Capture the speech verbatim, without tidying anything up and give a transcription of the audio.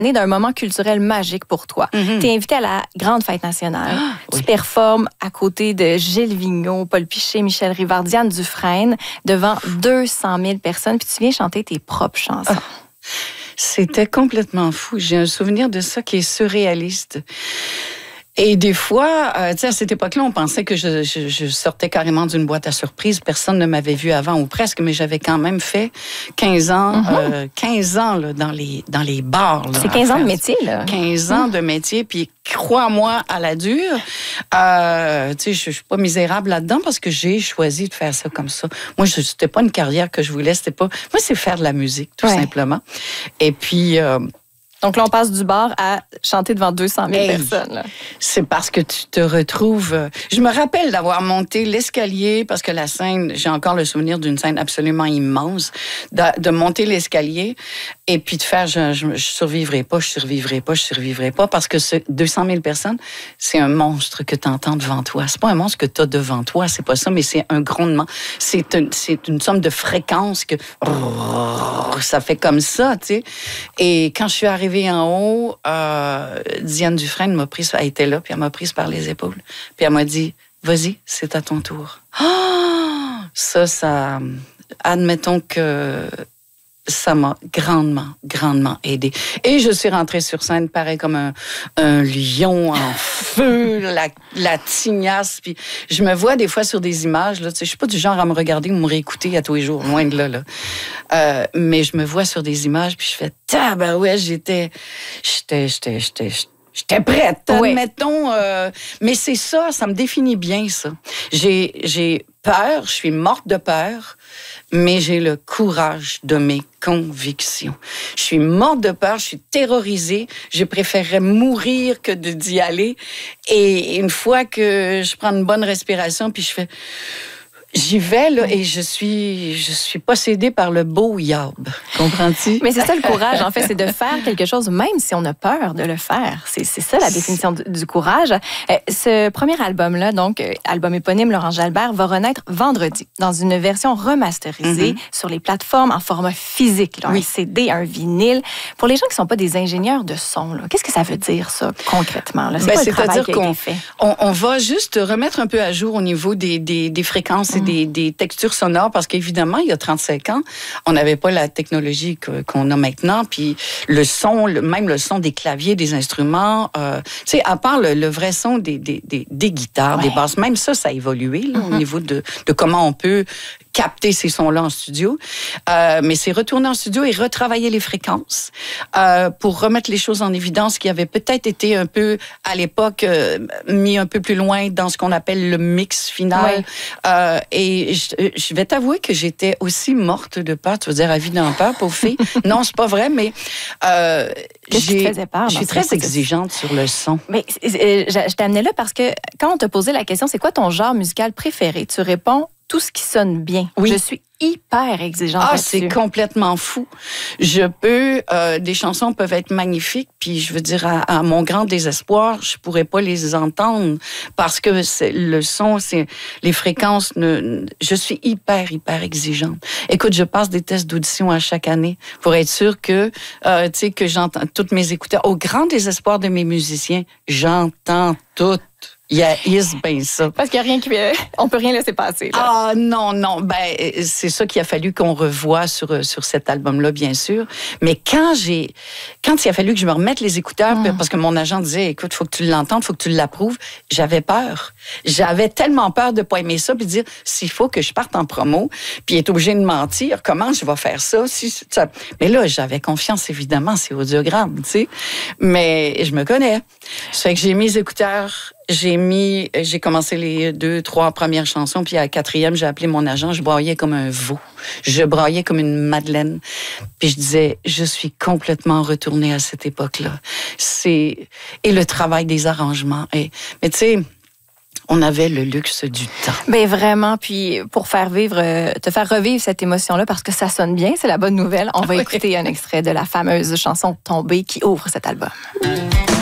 d'un moment culturel magique pour toi. Mm-hmm. Tu es invité à la Grande Fête nationale. Ah, tu oui. performes à côté de Gilles Vigneault, Paul Piché, Michel Rivard, Diane Dufresne, devant deux cent mille personnes, puis tu viens chanter tes propres chansons. Ah, c'était complètement fou. J'ai un souvenir de ça qui est surréaliste. Et des fois, euh, tu sais, à cette époque-là, on pensait que je, je, je sortais carrément d'une boîte à surprise. Personne ne m'avait vu avant ou presque, mais j'avais quand même fait quinze ans, mm-hmm. euh, quinze ans là, dans les dans les bars. Là, c'est quinze ans de métier, là. quinze ans mm. de métier, puis crois-moi, à la dure, euh, tu sais, je, je suis pas misérable là-dedans parce que j'ai choisi de faire ça comme ça. Moi, je, c'était pas une carrière que je voulais, c'était pas... Moi, c'est faire de la musique, tout ouais. simplement. Et puis... Euh, Donc là, on passe du bar à chanter devant deux cent mille hey, personnes. Là. C'est parce que tu te retrouves... Je me rappelle d'avoir monté l'escalier, parce que la scène, j'ai encore le souvenir d'une scène absolument immense, de, de monter l'escalier et puis de faire, je, je, je survivrai pas, je survivrai pas, je survivrai pas, parce que ce deux cent mille personnes, c'est un monstre que tu entends devant toi. C'est pas un monstre que tu as devant toi, c'est pas ça, mais c'est un grondement. C'est une, c'est une somme de fréquences que... Ça fait comme ça, tu sais. Et quand je suis arrivée en haut, euh, Diane Dufresne m'a prise, elle était là, puis elle m'a prise par les épaules. Puis elle m'a dit, vas-y, c'est à ton tour. Oh! Ça, ça, admettons que ça m'a grandement, grandement aidée. Et je suis rentrée sur scène, pareil comme un, un lion en feu, la, la tignasse. Puis je me vois des fois sur des images, là, tu sais, je suis pas du genre à me regarder ou me réécouter à tous les jours, loin de là, là. Euh, mais je me vois sur des images, puis je fais, tabarouette, j'étais, j'étais, j'étais, j'étais, J'étais prête, oui. admettons. Euh, mais c'est ça, ça me définit bien, ça. J'ai, j'ai peur, je suis morte de peur, mais j'ai le courage de mes convictions. Je suis morte de peur, je suis terrorisée. Je préférerais mourir que de, d'y aller. Et une fois que je prends une bonne respiration, puis je fais... J'y vais, là, et je suis, je suis possédée par le beau yab. Comprends-tu? Mais c'est ça le courage, en fait, c'est de faire quelque chose, même si on a peur de le faire. C'est, c'est ça la définition du, du courage. Euh, ce premier album-là, donc, euh, album éponyme Laurent Jalbert, va renaître vendredi dans une version remasterisée mm-hmm. sur les plateformes en format physique, là, oui. un C D, un vinyle. Pour les gens qui ne sont pas des ingénieurs de son, là, qu'est-ce que ça veut dire, ça, concrètement? Là? C'est ben, quoi le travail qui a été fait? On, on va juste remettre un peu à jour au niveau des, des, des fréquences et Des, des textures sonores, parce qu'évidemment, il y a trente-cinq ans, on n'avait pas la technologie que, qu'on a maintenant, puis le son, le, même le son des claviers, des instruments, euh, tu sais, à part le, le vrai son des, des, des, des guitares, ouais. des basses, même ça, ça a évolué là, mm-hmm. au niveau de, de comment on peut capter ces sons-là en studio. Euh, mais c'est retourner en studio et retravailler les fréquences euh, pour remettre les choses en évidence qui avaient peut-être été un peu, à l'époque, euh, mis un peu plus loin dans ce qu'on appelle le mix final. Ouais. Euh, et je, je vais t'avouer que j'étais aussi morte de peur. Tu veux dire, à vie d'en peur, pauvre fille? Non, c'est pas vrai, mais euh, Qu'est-ce j'ai, qui te faisait peur, je suis très exigeante sur le son. Mais euh, je t'amenais là parce que quand on t'a posé la question, c'est quoi ton genre musical préféré? Tu réponds tout ce qui sonne bien. Oui. Je suis hyper exigeante Ah, là-dessus. c'est complètement fou. Je peux... Euh, des chansons peuvent être magnifiques, puis je veux dire, à, à mon grand désespoir, je pourrais pas les entendre parce que c'est, le son, c'est les fréquences... Ne, je suis hyper, hyper exigeante. Écoute, je passe des tests d'audition à chaque année pour être sûre que, euh, tu sais, que j'entends toutes mes écouteurs. Au grand désespoir de mes musiciens, j'entends tout. Il y a is bien ça. Parce qu'il n'y a rien qui... On peut rien laisser passer. Là. Ah non, non. Ben, c'est ça qu'il a fallu qu'on revoie sur, sur cet album-là, bien sûr. Mais quand j'ai... Quand il a fallu que je me remette les écouteurs, mm. parce que mon agent disait, écoute, il faut que tu l'entendes, il faut que tu l'approuves, j'avais peur. J'avais tellement peur de ne pas aimer ça, puis de dire, s'il faut que je parte en promo, puis être obligé de mentir, comment je vais faire ça? Si, ça... Mais là, j'avais confiance, évidemment, c'est audiogramme, tu sais. Mais je me connais. Ça fait que j'ai mis les écouteurs... J'ai mis, j'ai commencé les deux, trois premières chansons, puis à la quatrième, j'ai appelé mon agent, je braillais comme un veau. Je braillais comme une madeleine. Puis je disais, je suis complètement retournée à cette époque-là. C'est, et le travail des arrangements. Et, mais tu sais, on avait le luxe du temps. Ben vraiment, puis pour faire vivre, te faire revivre cette émotion-là, parce que ça sonne bien, c'est la bonne nouvelle, on va oui. écouter un extrait de la fameuse chanson Tombée qui ouvre cet album.